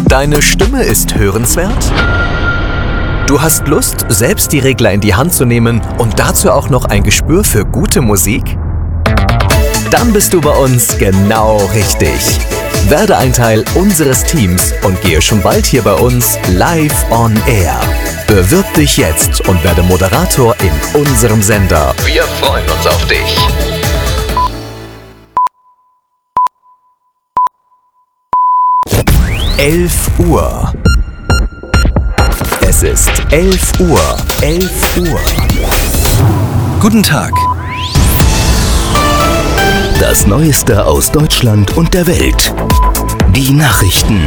Deine Stimme ist hörenswert? Du hast Lust, selbst die Regler in die Hand zu nehmen und dazu auch noch ein Gespür für gute Musik? Dann bist du bei uns genau richtig. Werde ein Teil unseres Teams und gehe schon bald hier bei uns live on air. Bewirb dich jetzt und werde Moderator in unserem Sender. Wir freuen uns auf dich. Uhr. Es ist 11 Uhr. 11 Uhr. Guten Tag. Das Neueste aus Deutschland und der Welt. Die Nachrichten.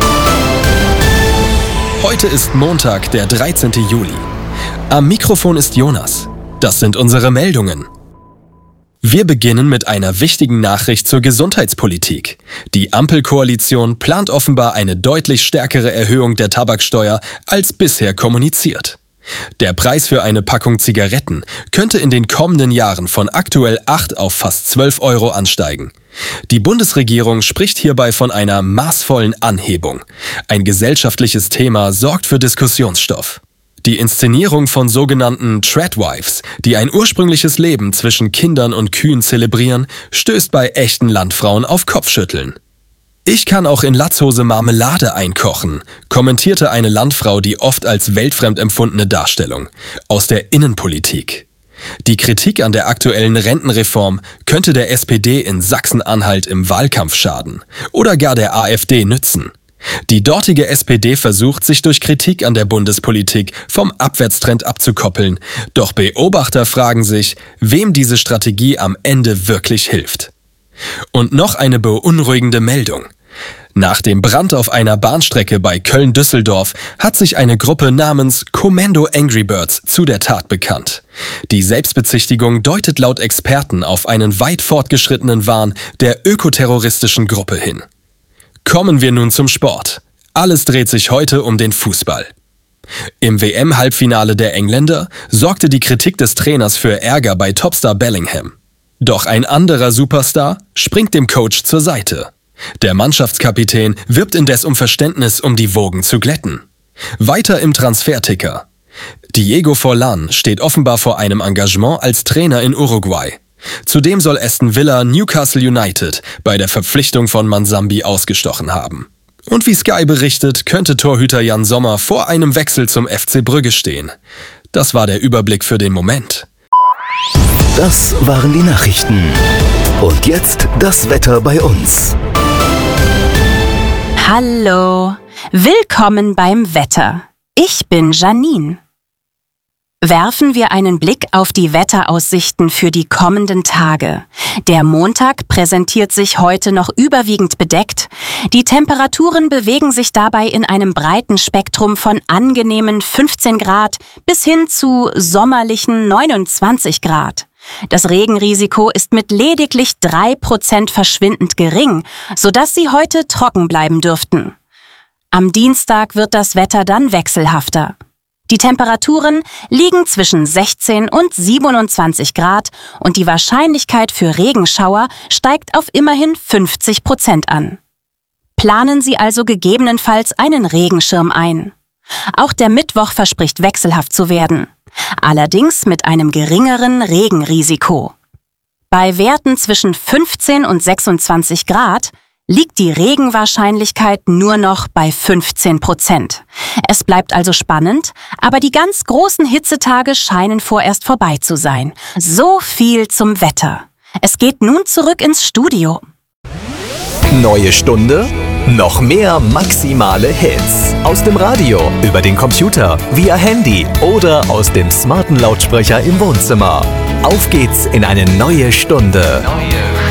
Heute ist Montag, der 13. Juli. Am Mikrofon ist Jonas. Das sind unsere Meldungen. Wir beginnen mit einer wichtigen Nachricht zur Gesundheitspolitik. Die Ampelkoalition plant offenbar eine deutlich stärkere Erhöhung der Tabaksteuer als bisher kommuniziert. Der Preis für eine Packung Zigaretten könnte in den kommenden Jahren von aktuell 8 auf fast 12 Euro ansteigen. Die Bundesregierung spricht hierbei von einer maßvollen Anhebung. Ein gesellschaftliches Thema sorgt für Diskussionsstoff. Die Inszenierung von sogenannten Tradwives, die ein ursprüngliches Leben zwischen Kindern und Kühen zelebrieren, stößt bei echten Landfrauen auf Kopfschütteln. Ich kann auch in Latzhose Marmelade einkochen, kommentierte eine Landfrau die oft als weltfremd empfundene Darstellung aus der Innenpolitik. Die Kritik an der aktuellen Rentenreform könnte der SPD in Sachsen-Anhalt im Wahlkampf schaden oder gar der AfD nützen. Die dortige SPD versucht, sich durch Kritik an der Bundespolitik vom Abwärtstrend abzukoppeln, doch Beobachter fragen sich, wem diese Strategie am Ende wirklich hilft. Und noch eine beunruhigende Meldung. Nach dem Brand auf einer Bahnstrecke bei Köln-Düsseldorf hat sich eine Gruppe namens Commando Angry Birds zu der Tat bekannt. Die Selbstbezichtigung deutet laut Experten auf einen weit fortgeschrittenen Wahn der ökoterroristischen Gruppe hin. Kommen wir nun zum Sport. Alles dreht sich heute um den Fußball. Im WM-Halbfinale der Engländer sorgte die Kritik des Trainers für Ärger bei Topstar Bellingham. Doch ein anderer Superstar springt dem Coach zur Seite. Der Mannschaftskapitän wirbt indes um Verständnis, um die Wogen zu glätten. Weiter im Transferticker. Diego Forlán steht offenbar vor einem Engagement als Trainer in Uruguay. Zudem soll Aston Villa Newcastle United bei der Verpflichtung von Manzambi ausgestochen haben. Und wie Sky berichtet, könnte Torhüter Jan Sommer vor einem Wechsel zum FC Brügge stehen. Das war der Überblick für den Moment. Das waren die Nachrichten. Und jetzt das Wetter bei uns. Hallo, willkommen beim Wetter. Ich bin Janine. Werfen wir einen Blick auf die Wetteraussichten für die kommenden Tage. Der Montag präsentiert sich heute noch überwiegend bedeckt. Die Temperaturen bewegen sich dabei in einem breiten Spektrum von angenehmen 15 Grad bis hin zu sommerlichen 29 Grad. Das Regenrisiko ist mit lediglich 3% verschwindend gering, sodass Sie heute trocken bleiben dürften. Am Dienstag wird das Wetter dann wechselhafter. Die Temperaturen liegen zwischen 16 und 27 Grad und die Wahrscheinlichkeit für Regenschauer steigt auf immerhin 50% an. Planen Sie also gegebenenfalls einen Regenschirm ein. Auch der Mittwoch verspricht wechselhaft zu werden, allerdings mit einem geringeren Regenrisiko. Bei Werten zwischen 15 und 26 Grad liegt die Regenwahrscheinlichkeit nur noch bei 15%. Es bleibt also spannend, aber die ganz großen Hitzetage scheinen vorerst vorbei zu sein. So viel zum Wetter. Es geht nun zurück ins Studio. Neue Stunde, noch mehr maximale Hits. Aus dem Radio, über den Computer, via Handy oder aus dem smarten Lautsprecher im Wohnzimmer. Auf geht's in eine neue Stunde.